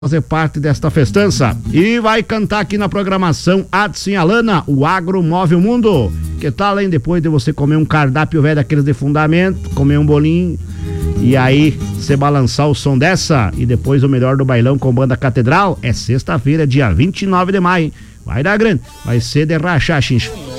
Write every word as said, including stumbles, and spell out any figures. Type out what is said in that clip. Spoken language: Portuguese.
fazer parte desta festança. E vai cantar aqui na programação Adson Alana, o Agro Move o Mundo. Que tal, hein? Depois de você comer um cardápio velho daqueles de fundamento, comer um bolinho e aí você balançar o som dessa e depois o melhor do bailão com banda Catedral, é sexta-feira, dia vinte e nove de maio, hein? Vai dar grande, vai ser de rachar, chincho.